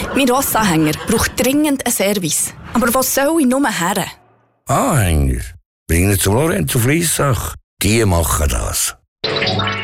Mein Rossanhänger braucht dringend einen Service. Aber was soll ich nur her? Anhänger? Bring ihn zum Lorenzo Fleissach. Die machen das.